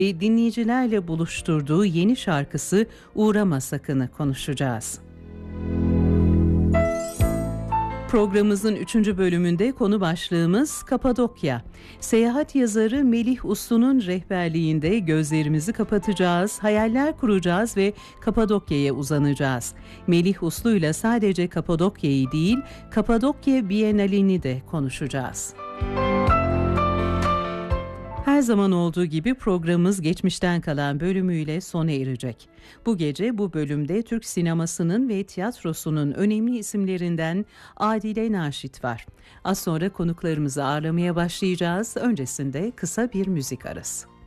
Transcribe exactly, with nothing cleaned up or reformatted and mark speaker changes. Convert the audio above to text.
Speaker 1: dinleyicilerle buluşturduğu yeni şarkısı Uğrama Sakın'ı konuşacağız. Programımızın üçüncü bölümünde konu başlığımız Kapadokya. Seyahat yazarı Melih Uslu'nun rehberliğinde gözlerimizi kapatacağız, hayaller kuracağız ve Kapadokya'ya uzanacağız. Melih Uslu ile sadece Kapadokya'yı değil, Kapadokya Bienalini de konuşacağız. Her zaman olduğu gibi programımız geçmişten kalan bölümüyle sona erecek. Bu gece bu bölümde Türk sinemasının ve tiyatrosunun önemli isimlerinden Adile Naşit var. Az sonra konuklarımızı ağırlamaya başlayacağız. Öncesinde kısa bir müzik arası.